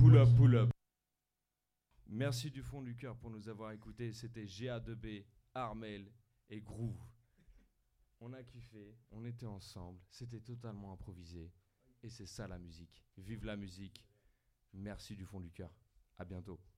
Pull up, pull up. Merci du fond du cœur pour nous avoir écoutés. C'était GA2B, Armel et Groove. On a kiffé, on était ensemble, c'était totalement improvisé. Et c'est ça la musique. Vive la musique. Merci du fond du cœur. À bientôt.